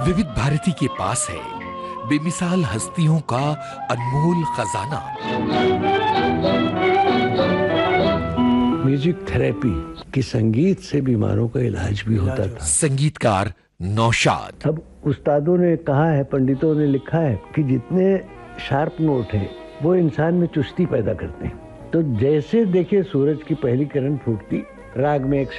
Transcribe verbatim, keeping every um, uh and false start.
विविध भारती के पास है बेमिसाल हस्तियों का अनमोल खजाना। म्यूजिक थेरेपी कि संगीत से बीमारों का इलाज भी होता था। संगीतकार नौशाद। अब उस्तादों ने कहा है, पंडितों ने लिखा है कि जितने शार्प नोट है वो इंसान में चुस्ती पैदा करते हैं। तो जैसे देखिए सूरज की पहली किरण फूटती, राग में एक